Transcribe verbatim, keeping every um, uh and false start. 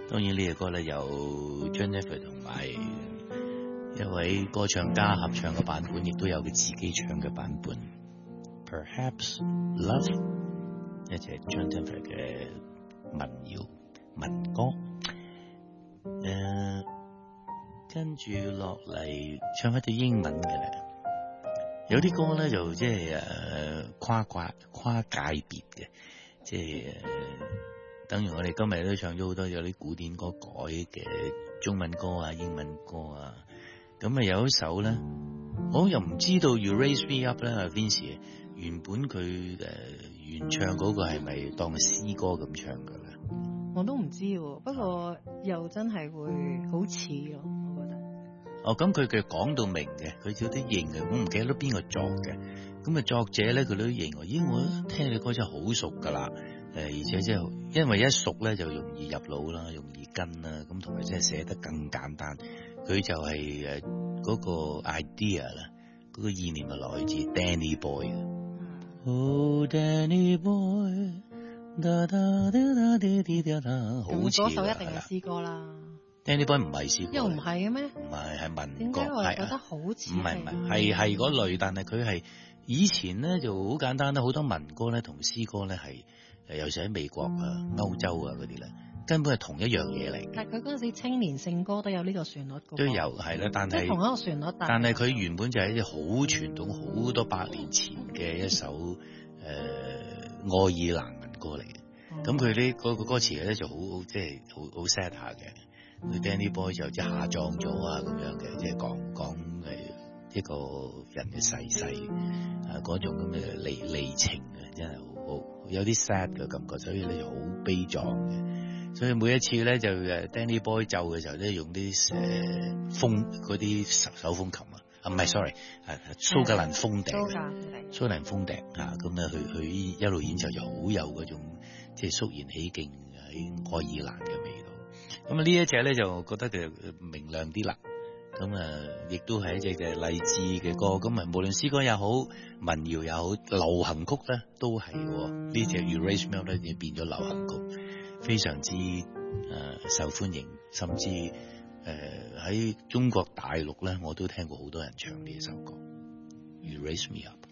當然呢隻歌咧有 Jennifer 同埋一位歌唱家合唱嘅版本，亦都有佢自己唱嘅版本。Perhaps Love 一隻 Jennifer 嘅民謠民歌。誒、呃，跟住落嚟唱一啲英文嘅咧，有啲歌咧就即係誒跨跨跨界別嘅，即係誒。等於我哋今日都唱咗好多有啲古典歌改嘅中文歌啊、英文歌啊，咁啊有一首咧，我又唔知道 You Raise Me Up 咧 Vince 原本佢誒、呃、原唱嗰個係咪當詩歌咁唱㗎咧？ 我都唔知喎，不過又真係會好似咯，我覺得。 哦，咁佢嘅講到明嘅，佢有啲認嘅，我唔記得咗邊個作嘅，咁啊作者咧佢都認喎，咦我聽你歌真係好熟㗎啦。誒，而且即係因為一熟咧就容易入腦啦，容易跟啦，咁同埋即係寫得更簡單。佢就係誒嗰個 idea 啦，嗰個意念係來自 Danny Boy 嘅。Oh Danny Boy，噠噠噠噠噠噠噠噠，好似嗰首一定係詩歌啦。 Danny Boy 唔係詩歌， 又唔係嘅咩？ 唔係係民歌， 點解我係覺得好似？ 唔係唔係係係嗰類，但係佢係以前咧就好簡單啦，好多民歌咧同詩歌咧係。誒，尤其喺美國啊、歐洲啊嗰啲咧，根本係同一樣嘢嚟。 但係佢嗰陣時青年聖歌都有呢個旋律嘅。 都有係啦，但係同一個旋律， 但係佢原本就係一隻好傳統、好多百年前嘅一首誒、呃、愛爾蘭民歌嚟嘅。咁佢呢嗰個歌詞咧就好好即係好好 sad 下嘅。佢 Danny Boy 就即係下葬咗啊咁樣嘅，即係講講誒一個人嘅逝世啊嗰種咁嘅離離情啊，真係好。有啲 sad 嘅感覺，所以咧好悲壯嘅。所以每一次咧就誒 Danny Boy 奏嘅時候咧，用啲誒、呃、風嗰啲手手風琴啊，啊唔係 sorry，係蘇格蘭風笛，蘇格蘭風笛啊，咁咧佢佢一路演奏就好有嗰種即係肅然起敬喺愛爾蘭嘅味道。咁啊呢一隻咧就覺得佢明亮啲啦。咁啊，亦都係一隻嘅勵志嘅歌。咁啊，無論詩歌又好，民謠又好，流行曲咧都係呢隻 You Raise Me Up 咧，已經變咗流行曲，非常之誒、呃、受歡迎，甚至誒喺、呃、中國大陸咧，我都聽過好多人唱呢一首歌 You Raise Me Up。